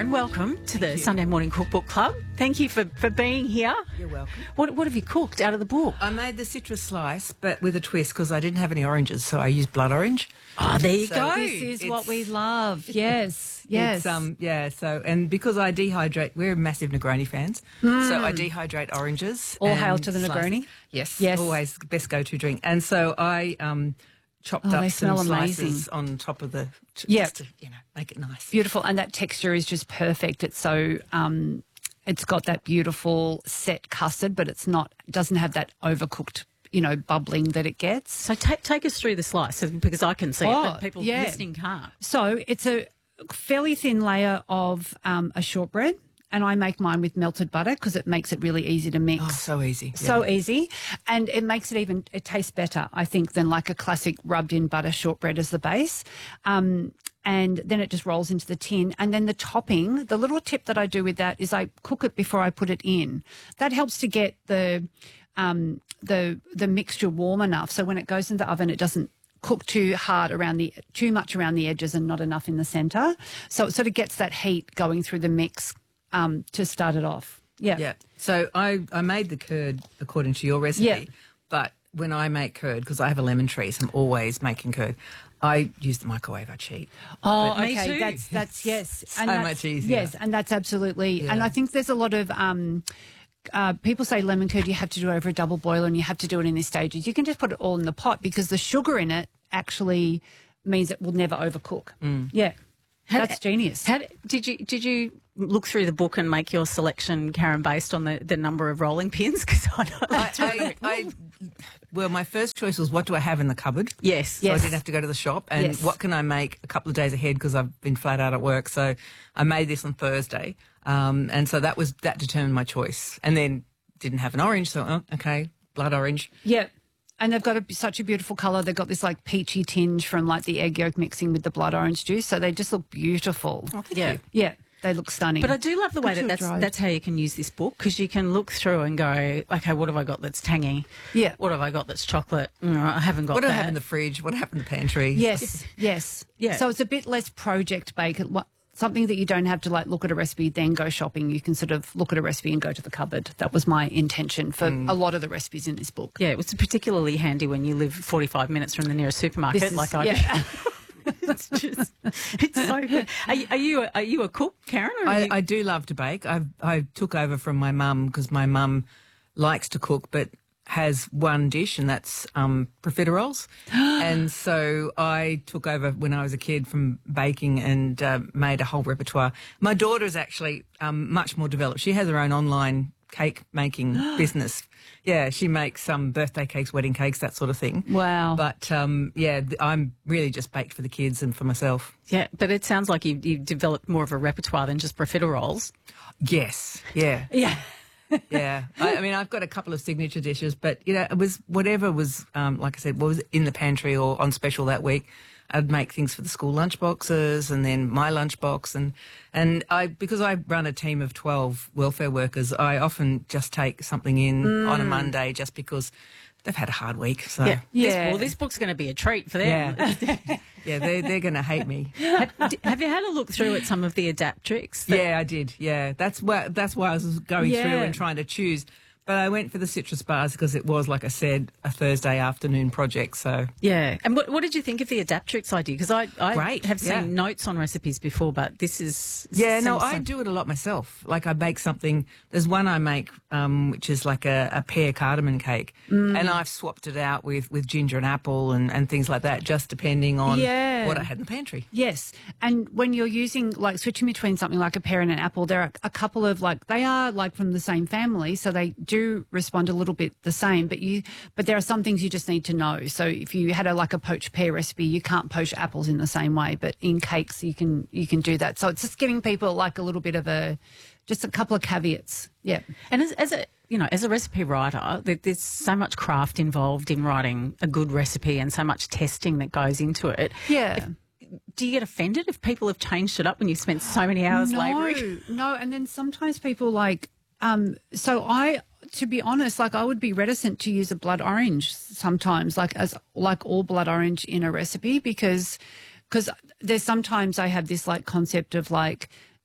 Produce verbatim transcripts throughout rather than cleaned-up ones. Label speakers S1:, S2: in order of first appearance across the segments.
S1: Karen, welcome to the Sunday Morning Cookbook Club. Thank you for, for being here.
S2: You're welcome.
S1: What what have you cooked out of the book?
S2: I made the citrus slice, but with a twist because I didn't have any oranges, so I used blood orange.
S1: Oh, there you
S2: So
S1: go.
S3: This is what we love. Yes, yes.
S2: It's, um, yeah, so, and because I dehydrate, we're massive Negroni fans,
S3: Mm.
S2: so I dehydrate oranges.
S3: All
S2: and
S3: hail to the
S2: slice
S3: Negroni.
S2: it. Yes,
S3: Yes.
S2: always the best go-to drink. And so I um, chopped
S3: Oh,
S2: up
S3: they
S2: some
S3: smell
S2: slices
S3: amazing.
S2: on top of the, just
S3: Yep.
S2: to, you know, make it nice.
S3: Beautiful, and that texture is just perfect. It's so um, it's got that beautiful set custard, but it's not doesn't have that overcooked, you know, bubbling that it gets.
S1: So take take us through the slice because I can see it,
S3: Oh,
S1: but people
S3: yeah.
S1: listening can't.
S3: So it's a fairly thin layer of um, a shortbread, and I make mine with melted butter because it makes it really easy to mix.
S2: Oh, so easy.
S3: So
S2: yeah.
S3: easy, and it makes it even, it tastes better, I think, than like a classic rubbed in butter shortbread as the base. Um, and then it just rolls into the tin. And then the topping, the little tip that I do with that is I cook it before I put it in. That helps to get the, um, the, the mixture warm enough so when it goes in the oven, it doesn't cook too hard around the, too much around the edges and not enough in the centre. So it sort of gets that heat going through the mix um, to start it off. Yeah.
S2: Yeah. So I, I made the curd according to your recipe,
S3: Yeah.
S2: but when I make curd, because I have a lemon tree, so I'm always making curd, I use the microwave. I cheat.
S3: Oh,
S1: Me
S3: okay.
S1: too.
S3: That's that's yes,
S2: So
S3: that's,
S2: much easier.
S3: Yes, and that's absolutely. And
S2: Yeah.
S3: I think there's a lot of um, uh, people say lemon curd you have to do over a double boil, and you have to do it in these stages. You can just put it all in the pot because the sugar in it actually means it will never overcook. Yeah,
S1: How-
S3: that's genius.
S1: How, did you did you look through the book and make your selection, Karen, based on the, the number of rolling pins? Because I know
S2: I, I, I, well, my first choice was what do I have in the cupboard?
S1: yes,
S2: So I
S3: Yes.
S2: didn't have to go to the shop. And
S3: Yes.
S2: what can I make a couple of days ahead because I've been flat out at work. So I made this on Thursday. Um, and so that was that determined my choice. And then didn't have an orange. So, oh, okay, blood orange.
S3: Yeah. And they've got a, such a beautiful colour. They've got this like peachy tinge from like the egg yolk mixing with the blood orange juice. So they just look beautiful.
S1: yeah.
S3: Yeah, they look stunning.
S1: But I do love the way
S3: Good
S1: that
S3: to
S1: that's,
S3: dry.
S1: that's how you can use this book because you can look through and go, okay, what have I got that's tangy?
S3: Yeah.
S1: What have I got that's chocolate? Mm, I haven't got
S2: What do
S1: that.
S2: I have in the fridge? What do I have in the pantry?
S3: Yes, yes.
S1: Yeah.
S3: So it's a bit less project bake. It- what- Something that you don't have to like look at a recipe, then go shopping. You can sort of look at a recipe and go to the cupboard. That was my intention for a lot of the recipes in this book.
S1: Yeah, it was particularly handy when you live forty-five minutes from the nearest supermarket,
S3: This is-
S1: like I
S3: yeah.
S1: do. It's just, it's so good. Are you, are you, a, are you a cook, Karen? Or are
S2: I,
S1: you...
S2: I do love to bake. I I took over from my mum because my mum likes to cook, but has one dish, and that's um, profiteroles. And so I took over when I was a kid from baking and uh, made a whole repertoire. My daughter is actually um, much more developed. She has her own online cake making business. Yeah, she makes some um, birthday cakes, wedding cakes, that sort of thing.
S3: Wow.
S2: But um, yeah, th- I'm really just baked for the kids and for myself.
S1: Yeah, but it sounds like you you developed more of a repertoire than just profiteroles.
S2: Yes, yeah.
S1: Yeah.
S2: Yeah, I, I mean, I've got a couple of signature dishes, but you know, it was whatever was, um, like I said, what was in the pantry or on special that week. I'd make things for the school lunch boxes and then my lunchbox, and and I because I run a team of twelve welfare workers, I often just take something in on a Monday just because they've had a hard week. So
S1: Yeah.
S3: Yeah.
S1: This, well, this book's going to be a treat for them.
S2: yeah, yeah, they they're going to hate me.
S1: have, have you had a look through at some of the Adaptrix? that-
S2: Yeah, I did. Yeah, that's why that's why I was going
S3: Yeah.
S2: through and trying to choose. But I went for the citrus bars because it was, like I said, a Thursday afternoon project. So
S1: Yeah. And what, what did you think of the Adaptrix idea? Because I, I
S2: Great,
S1: have seen
S2: yeah.
S1: notes on recipes before, but this is...
S2: yeah, no,
S1: seems
S2: I
S1: so-
S2: do it a lot myself. Like I bake something. There's one I make um, which is like a, a pear cardamom cake,
S3: Mm.
S2: and I've swapped it out with, with ginger and apple and, and things like that, just depending on
S3: Yeah.
S2: what I had in the pantry.
S3: Yes. And when you're using, like, switching between something like a pear and an apple, there are a couple of, like, they are, like, from the same family, so they do respond a little bit the same, but you, but there are some things you just need to know. So if you had a, like, a poached pear recipe, you can't poach apples in the same way, but in cakes you can, you can do that. So it's just giving people, like, a little bit of a, just a couple of caveats. Yeah.
S1: And as, as a you know, as a recipe writer, there, there's so much craft involved in writing a good recipe and so much testing that goes into it.
S3: Yeah.
S1: Do you get offended if people have changed it up when you've spent so many hours
S3: no,
S1: labouring?
S3: No, and then sometimes people like, um, so I, to be honest, like I would be reticent to use a blood orange sometimes, like as like all blood orange in a recipe because, because there's sometimes I have this like concept of like,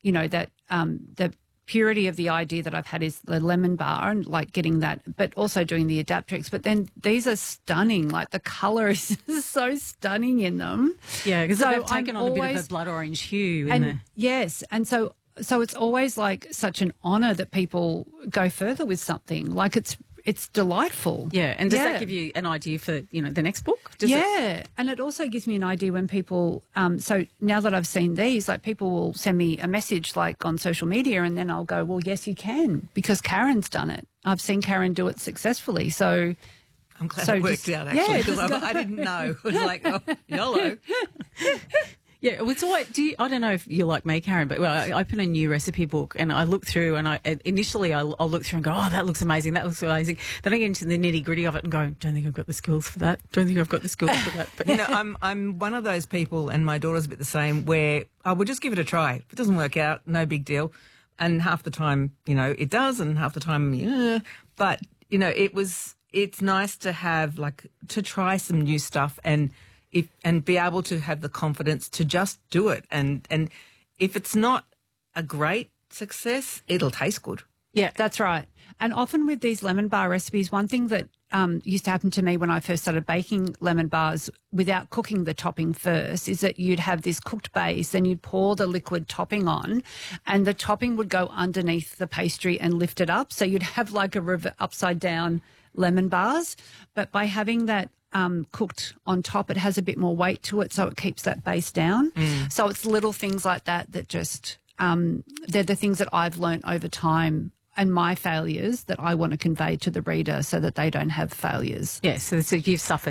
S3: you know, that um, the purity of the idea that I've had is the lemon bar and like getting that, but also doing the Adaptrix. But then these are stunning. Like the colour is so stunning in them.
S1: Yeah, because
S3: So
S1: they've taken
S3: I'm
S1: on a bit
S3: always-
S1: of a blood orange hue in
S3: And
S1: there.
S3: yes, and so so it's always like such an honour that people go further with something. Like it's it's delightful.
S1: Yeah, and does
S3: Yeah.
S1: that give you an idea for, you know, the next book? Does
S3: yeah,
S1: It,
S3: and it also gives me an idea when people. Um, so now that I've seen these, like people will send me a message like on social media, and then I'll go, "Well, yes, you can," because Karen's done it. I've seen Karen do it successfully. So
S2: I'm glad
S3: So
S2: it worked
S3: just-
S2: out
S3: yeah,
S2: actually because
S3: just
S2: I, I didn't know. It was like, oh, YOLO.
S1: yeah, it's always, do you, I don't know if you're like me, Karen, but well, I open a new recipe book and I look through and I initially I'll, I'll look through and go, oh, that looks amazing, that looks amazing. Then I get into the nitty gritty of it and go, don't think I've got the skills for that. Don't think I've got the skills for that. But
S2: You know, I'm I'm one of those people, and my daughter's a bit the same, where I would just give it a try. If it doesn't work out, no big deal. And half the time, you know, it does, and half the time, yeah. But you know, it was. It's nice to have like to try some new stuff and if and be able to have the confidence to just do it. And and if it's not a great success, it'll taste good.
S3: yeah, that's right. And often with these lemon bar recipes, one thing that um, used to happen to me when I first started baking lemon bars without cooking the topping first is that you'd have this cooked base and you'd pour the liquid topping on and the topping would go underneath the pastry and lift it up. So you'd have like a rev- upside down lemon bars. But by having that um, cooked on top, it has a bit more weight to it, so it keeps that base down. So it's little things like that that just, um, they're the things that I've learnt over time and my failures that I want to convey to the reader so that they don't have failures.
S1: yeah, so, so you've suffered